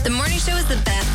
The morning show is the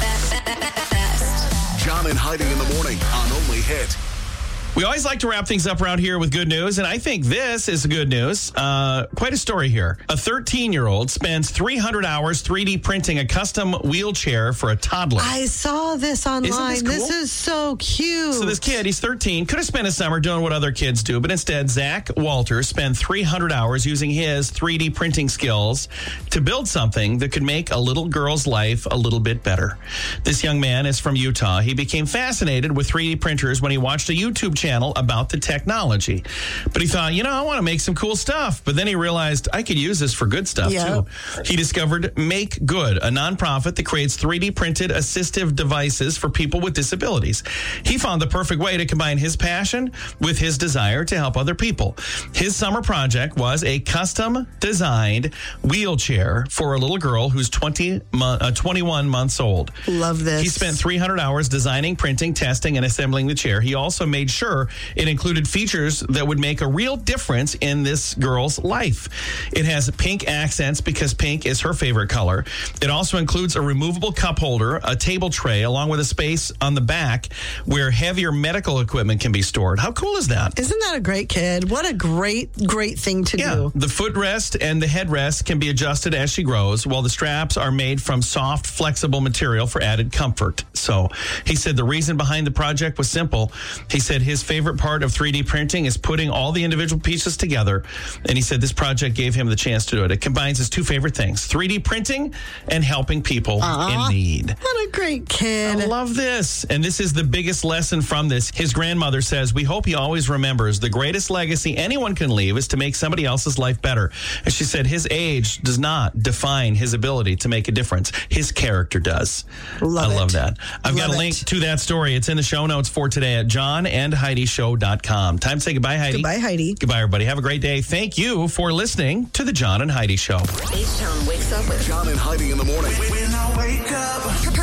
best. John and Heidi in the morning on Only Hit. We always like to wrap things up around here with good news, and I think this is good news. Quite a story here. A 13-year-old spends 300 hours 3D printing a custom wheelchair for a toddler. I saw this online. Isn't this cool? This is so cute. So this kid, he's 13, could have spent a summer doing what other kids do, but instead, Zach Walters spent 300 hours using his 3D printing skills to build something that could make a little girl's life a little bit better. This young man is from Utah. He became fascinated with 3D printers when he watched a YouTube channel about the technology. But he thought, I want to make some cool stuff. But then he realized I could use this for good stuff, too. He discovered Make Good, a nonprofit that creates 3D printed assistive devices for people with disabilities. He found the perfect way to combine his passion with his desire to help other people. His summer project was a custom designed wheelchair for a little girl who's 21 months old. Love this. He spent 300 hours designing, printing, testing, and assembling the chair. He also made sure it included features that would make a real difference in this girl's life. It has pink accents because pink is her favorite color. It also includes a removable cup holder, a table tray, along with a space on the back where heavier medical equipment can be stored. How cool is that? Isn't that a great kid? What a great thing to do. The footrest and the headrest can be adjusted as she grows, while the straps are made from soft, flexible material for added comfort. So he said the reason behind the project was simple. He said his favorite part of 3D printing is putting all the individual pieces together. And he said this project gave him the chance to do it. It combines his two favorite things, 3D printing and helping people in need. What a great kid. I love this. And this is the biggest lesson from this. His grandmother says, we hope he always remembers the greatest legacy anyone can leave is to make somebody else's life better. And she said his age does not define his ability to make a difference. His character does. I love that. I've got a link to that story. It's in the show notes for today at johnandheidishow.com. Time to say goodbye, Heidi. Goodbye, Heidi. Goodbye, everybody. Have a great day. Thank you for listening to the John and Heidi Show. H-Town wakes up with John and Heidi in the morning. When I wake up.